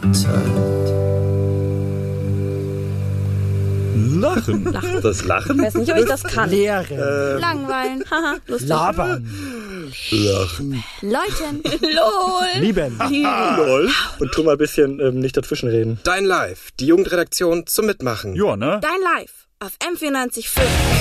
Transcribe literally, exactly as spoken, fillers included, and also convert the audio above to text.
Lachen. Lachen. Das Lachen? Ich weiß nicht, ob ich das kann. Lehren. Ähm, Langweilen. Haha, lustig. Labern. Lachen. Läuten. Lol. Lieben. Lol. Und tu mal ein bisschen ähm, nicht dazwischenreden. Dein Live, die Jugendredaktion zum Mitmachen. Ja, ne? Dein Live auf M vierundneunzig Komma fünf.